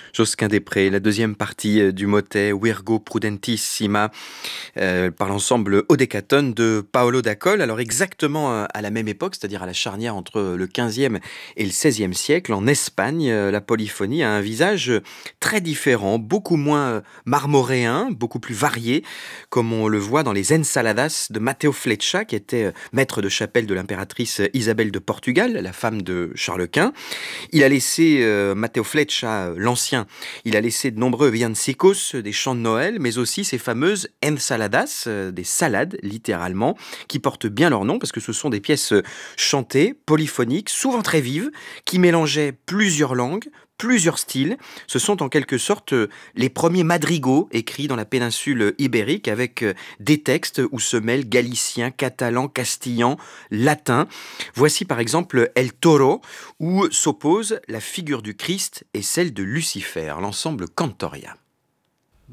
Josquin-des-Prés, la deuxième partie du motet Virgo Prudentissima par l'ensemble Odecatone de Paolo d'Acol. Alors exactement à la même époque, c'est-à-dire à la charnière entre le 15e et le 16e siècle, en Espagne, la polyphonie a un visage très différent, beaucoup moins marmoréen, beaucoup plus varié, comme on le voit dans les Ensaladas de Matteo Fleccia, qui était maître de chapelle de l'impératrice Isabelle de Portugal, la femme de Charles Quint. Il a laissé, Matteo Fleccia, l'ancien, il a laissé de nombreux villancicos, des chants de Noël, mais aussi ces fameuses ensaladas, des salades littéralement, qui portent bien leur nom parce que ce sont des pièces chantées, polyphoniques, souvent très vives, qui mélangeaient plusieurs langues, plusieurs styles. Ce sont en quelque sorte les premiers madrigaux écrits dans la péninsule ibérique avec des textes où se mêlent galicien, catalan, castillan, latin. Voici par exemple El Toro, où s'opposent la figure du Christ et celle de Lucifer, l'ensemble Cantoria.